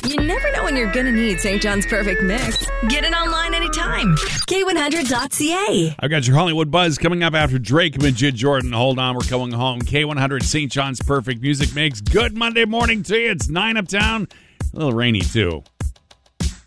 You never know when you're going to need St. John's Perfect Mix. Get it online anytime. K100.ca. I've got your Hollywood Buzz coming up after Drake and Majid Jordan. Hold on, we're going home. K100 St. John's Perfect Music Mix. Good Monday morning to you. It's 9 uptown. A little rainy, too.